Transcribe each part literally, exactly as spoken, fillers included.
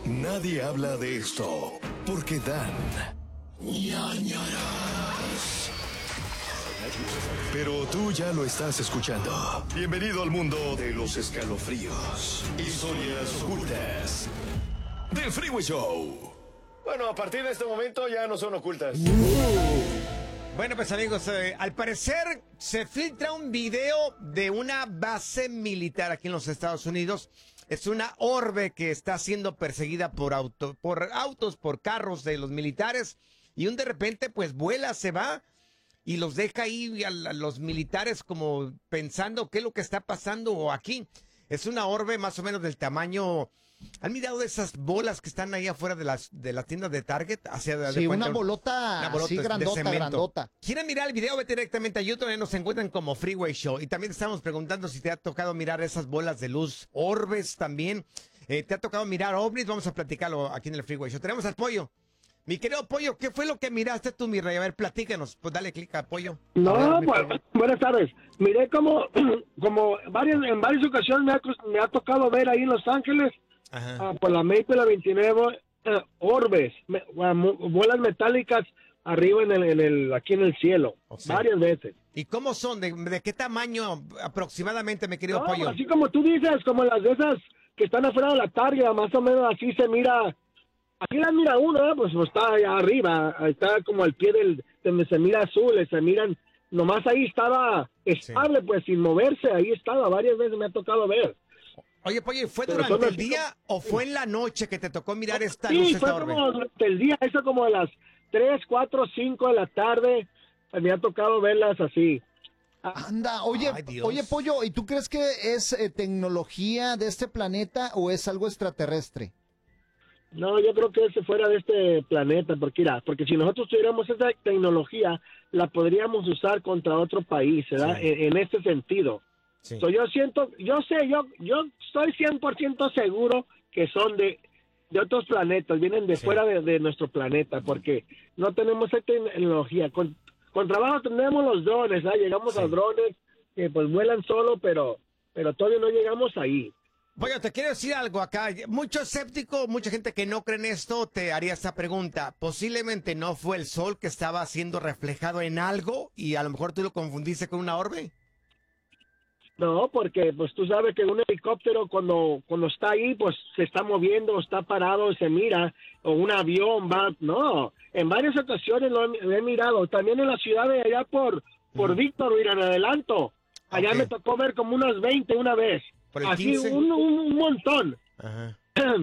Nadie habla de esto porque dan ñañaras. Pero tú ya lo estás escuchando. Bienvenido al mundo de los escalofríos. Historias ocultas del Freeway Show. Bueno, a partir de este momento ya no son ocultas. Bueno, pues amigos, eh, al parecer se filtra un video de una base militar aquí en los Estados Unidos. Es una orbe que está siendo perseguida por, auto, por autos, por carros de los militares. Y un de repente pues vuela, se va y los deja ahí a, a los militares como pensando qué es lo que está pasando aquí. Es una orbe más o menos del tamaño... ¿Han mirado esas bolas que están ahí afuera de las, de las tiendas de Target? Hacia, de sí, cuenta, una bolota, una bolota sí, grandota, grandota. ¿Quieren mirar el video? Vete directamente a YouTube, ahí nos encuentran como Freeway Show. Y también te estamos preguntando si te ha tocado mirar esas bolas de luz, orbes también. Eh, ¿Te ha tocado mirar ovnis? Vamos a platicarlo aquí en el Freeway Show. Tenemos al Pollo. Mi querido Pollo, ¿qué fue lo que miraste tú, mi rey? A ver, platícanos. Pues dale clic a Pollo. No, ver, pues, buenas tardes. Miré como, como varias, en varias ocasiones me ha, me ha tocado ver ahí en Los Ángeles, uh, por la Maple, la veintinueve, uh, orbes, me, uh, bolas metálicas arriba en el, en el, aquí en el cielo, o sea, varias veces. ¿Y cómo son? ¿De, de qué tamaño aproximadamente, mi querido no, Pollo? Así como tú dices, como las de esas que están afuera de la Target, más o menos así se mira. Aquí la mira uno, ¿eh? Pues está allá arriba, está como al pie del, donde se mira azul, se miran, nomás ahí estaba estable, sí. Pues sin moverse, ahí estaba, varias veces me ha tocado ver. Oye, Pollo, ¿fue Pero durante el día como... o fue en la noche que te tocó mirar no, esta sí, luz? Sí, fue orbe? como durante el día, eso como a las tres, cuatro, cinco de la tarde, me ha tocado verlas así. Anda, oye, Ay, oye, Pollo, ¿y tú crees que es eh, tecnología de este planeta o es algo extraterrestre? No, yo creo que es fuera de este planeta, porque mira, porque si nosotros tuviéramos esa tecnología, la podríamos usar contra otro país, ¿verdad? Sí. En, en este sentido. Sí. So, yo siento, yo sé, yo yo estoy cien por ciento seguro que son de, de otros planetas, vienen de sí. fuera de, de nuestro planeta, porque no tenemos esa tecnología. Con, con trabajo tenemos los drones, ¿verdad? Llegamos sí. a drones que pues vuelan solo, pero, pero todavía no llegamos ahí. Bueno, te quiero decir algo acá. Mucho escéptico, mucha gente que no cree en esto te haría esta pregunta. Posiblemente no fue el sol que estaba siendo reflejado en algo y a lo mejor tú lo confundiste con una orbe. No, porque pues tú sabes que un helicóptero cuando cuando está ahí pues se está moviendo, está parado, se mira, o un avión va, no, en varias ocasiones lo he, lo he mirado, también en la ciudad de allá por, por mm. Víctor, ir en adelanto, allá okay. me tocó ver como unas veinte una vez. Así, un, un, un montón. Ajá.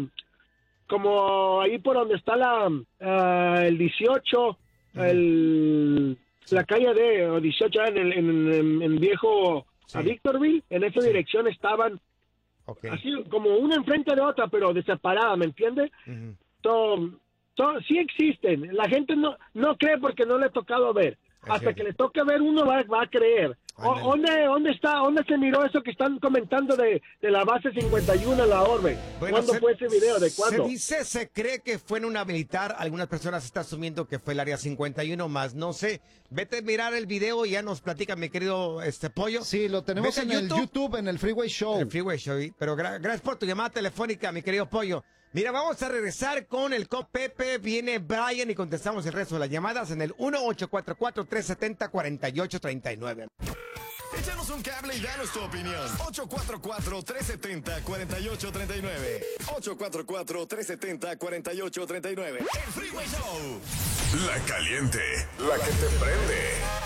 Como ahí por donde está la uh, el dieciocho, uh-huh. el, sí. la calle de dieciocho en el en, en, en viejo sí. a Victorville, en esa sí. dirección estaban okay. así como una enfrente de otra, pero de separada, ¿me entiendes? Uh-huh. So, so, sí existen. La gente no no cree porque no le ha tocado ver. Es Hasta cierto. que le toque ver uno va, va a creer. O, ¿Dónde, ¿Dónde está? ¿Dónde se miró eso que están comentando de, de la base cincuenta y uno, la orbe? Bueno, ¿Cuándo se, fue ese video? ¿De cuándo? Se dice, se cree que fue en una militar. Algunas personas están asumiendo que fue el área cincuenta y uno, más no sé. Vete a mirar el video y ya nos platica, mi querido este Pollo. Sí, lo tenemos Vete en YouTube, el YouTube, en el Freeway Show. En el Freeway Show. Pero gra gracias por tu llamada telefónica, mi querido Pollo. Mira, vamos a regresar con el Cop Pepe, viene Brian y contestamos el resto de las llamadas en el uno ocho cuatro cuatro, tres siete cero, cuatro ocho tres nueve. Échanos un cable y danos tu opinión. ocho cuatro cuatro, tres siete cero, cuatro ocho tres nueve. ocho cuatro cuatro, tres siete cero, cuatro ocho tres nueve. El Freeway Show. La caliente, la que te prende.